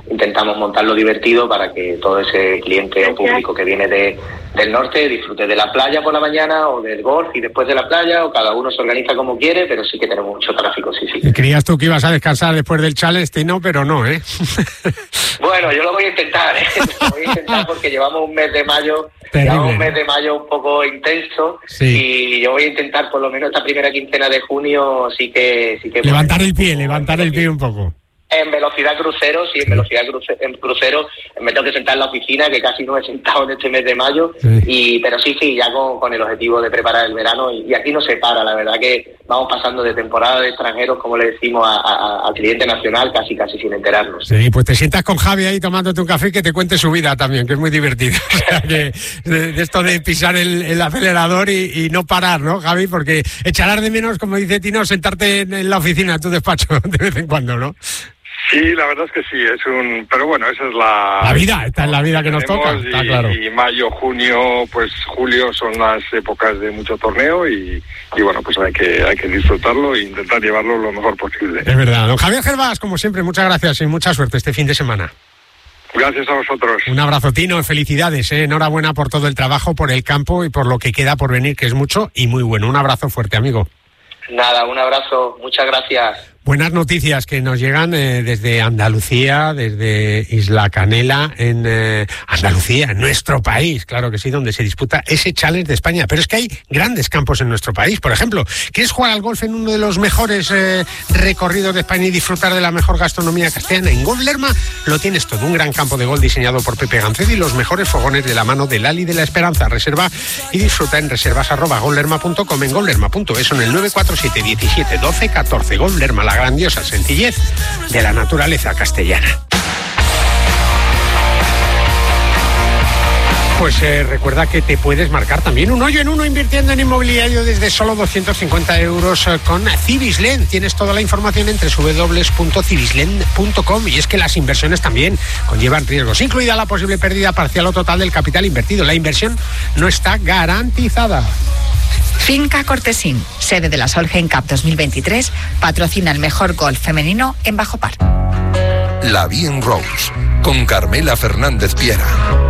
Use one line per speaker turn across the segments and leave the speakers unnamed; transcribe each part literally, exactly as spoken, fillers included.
intentamos montarlo divertido para que todo ese cliente o público que viene de, del norte disfrute de la playa por la mañana o del golf y después de la playa, o cada uno se organiza como quiere, pero sí que tenemos mucho tráfico, sí, sí.
Creías tú que ibas a descansar después del challenge, no, pero no, ¿eh?
Bueno, yo lo voy a intentar, ¿eh? Lo voy a intentar porque llevamos un mes de mayo,
Terrible.
llevamos un mes de mayo un poco intenso, sí. Y yo voy a intentar por lo menos esta primera quincena de junio sí que... Sí que
levantar el pie, levantar el pie un poco.
En velocidad crucero, sí, en velocidad cruce, en crucero me tengo que sentar en la oficina, que casi no he sentado en este mes de mayo, sí. y pero sí, sí, ya con, con el objetivo de preparar el verano, y, y aquí no se para, la verdad que vamos pasando de temporada de extranjeros, como le decimos, a, a, a cliente nacional, casi casi sin enterarnos.
Sí, pues te sientas con Javi ahí tomándote un café y que te cuente su vida también, que es muy divertido. O sea, que de, de esto de pisar el, el acelerador y, y no parar, ¿no, Javi? Porque echarás de menos, como dice Tino, sentarte en, en la oficina, en tu despacho, de vez en cuando, ¿no?
Sí, la verdad es que sí, es un... Pero bueno, esa es la...
La vida, esta es la vida que nos toca,
y,
está claro.
Y mayo, junio, pues julio son las épocas de mucho torneo y, y bueno, pues hay que hay que disfrutarlo e intentar llevarlo lo mejor posible.
Es verdad. Don Javier Gervás, como siempre, muchas gracias y mucha suerte este fin de semana.
Gracias a vosotros.
Un abrazo, Tino, felicidades, ¿eh? Enhorabuena por todo el trabajo, por el campo y por lo que queda por venir, que es mucho y muy bueno. Un abrazo fuerte, amigo.
Nada, un abrazo, muchas gracias.
Buenas noticias que nos llegan eh, desde Andalucía, desde Isla Canela, en eh, Andalucía, en nuestro país, claro que sí, donde se disputa ese Challenge de España. Pero es que hay grandes campos en nuestro país. Por ejemplo, ¿quieres jugar al golf en uno de los mejores eh, recorridos de España y disfrutar de la mejor gastronomía castellana? En Golf Lerma lo tienes todo. Un gran campo de golf diseñado por Pepe Ganced y los mejores fogones de la mano de Lali de la Esperanza. Reserva y disfruta en reservas arroba golflerma punto com, en golflerma punto es, en el nueve cuatro siete diecisiete doce catorce. Golf Lerma, la grandiosa sencillez de la naturaleza castellana. Pues eh, recuerda que te puedes marcar también un hoyo en uno invirtiendo en inmobiliario desde solo doscientos cincuenta euros eh, con Civislend. Tienes toda la información en doble u doble u doble u punto civislend punto com. Y es que las inversiones también conllevan riesgos, incluida la posible pérdida parcial o total del capital invertido. La inversión no está garantizada.
Finca Cortesín, sede de la Solheim Cup dos mil veintitrés, patrocina el mejor golf femenino en Bajo Par.
La Bien Rose, con Carmela Fernández Piera.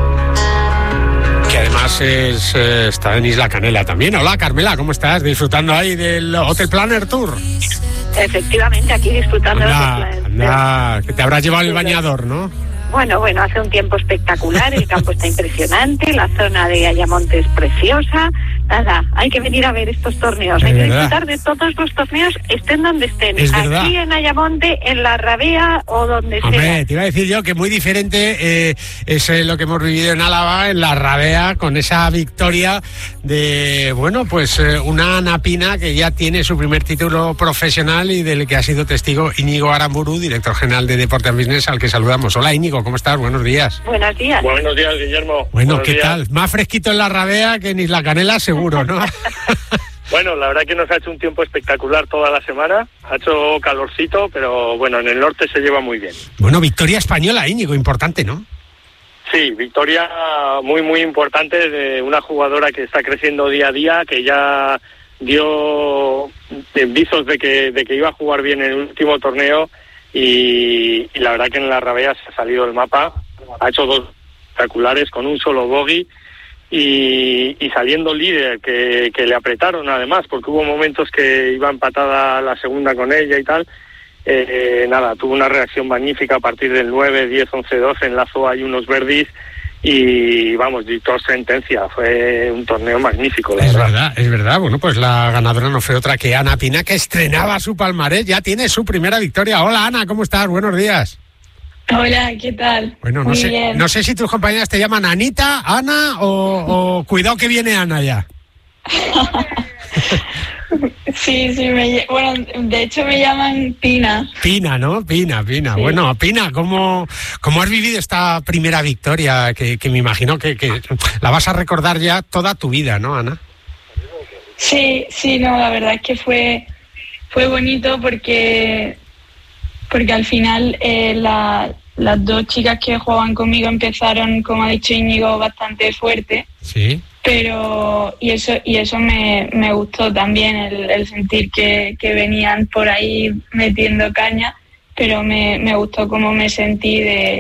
Que además es, eh, está en Isla Canela también. Hola, Carmela, ¿cómo estás? Disfrutando ahí del Hotel Planner Tour.
Efectivamente, aquí disfrutando
anda,
del Hotel
Planner. Que te habrás llevado el bañador, ¿no?
Bueno, bueno, hace un tiempo espectacular, el campo está impresionante, la zona de Ayamonte es preciosa. Nada, hay que venir a ver estos torneos, hay que disfrutar de todos los torneos, estén donde estén, aquí en Ayamonte, en la Rabea o donde
Hombre, sea.
Hombre,
te iba a decir yo que muy diferente eh, es eh, lo que hemos vivido en Álava, en la Rabea, con esa victoria de, bueno, pues eh, una Ana Pina que ya tiene su primer título profesional y del que ha sido testigo Íñigo Aramburu, director general de Deporte and Business, al que saludamos. Hola, Íñigo, ¿cómo estás? Buenos días.
Buenos días.
Buenos días, Guillermo.
Bueno,
Buenos
¿qué
días.
tal? Más fresquito en la Rabea que en Isla Canela, seguro, ¿no?
Bueno, la verdad que nos ha hecho un tiempo espectacular toda la semana, ha hecho calorcito, pero bueno, en el norte se lleva muy bien.
Bueno, victoria española, Íñigo, importante, ¿no?
Sí, victoria muy, muy importante de una jugadora que está creciendo día a día, que ya dio visos de que, de que iba a jugar bien en el último torneo y, y la verdad que en la Rabea se ha salido del mapa, ha hecho dos espectaculares con un solo bogey. Y, y saliendo líder, que, que le apretaron además, porque hubo momentos que iba empatada la segunda con ella y tal. Eh, nada, tuvo una reacción magnífica a partir del nueve, diez, once, doce, enlazó ahí unos verdis y vamos, dictó sentencia. Fue un torneo magnífico, la
es
verdad.
verdad. Es verdad, bueno, pues la ganadora no fue otra que Ana Pina, que estrenaba su palmarés, ya tiene su primera victoria. Hola, Ana, ¿cómo estás? Buenos días.
Hola, ¿qué tal?
Bueno, no
Muy
sé,
bien.
no sé si tus compañeras te llaman Anita, Ana o, o cuidado que viene Ana ya.
Sí, sí, me, bueno, de hecho me llaman Pina.
Pina, ¿no? Pina, Pina.
Sí.
Bueno, Pina, ¿cómo, ¿cómo has vivido esta primera victoria? Que, que me imagino que, que la vas a recordar ya toda tu vida, ¿no, Ana?
Sí, sí, no, la verdad es que fue, fue bonito porque, porque al final eh, la, las dos chicas que jugaban conmigo empezaron, como ha dicho Íñigo, bastante fuerte.
Sí.
Pero y eso y eso me, me gustó también, el, el sentir que, que venían por ahí metiendo caña, pero me, me gustó cómo me sentí de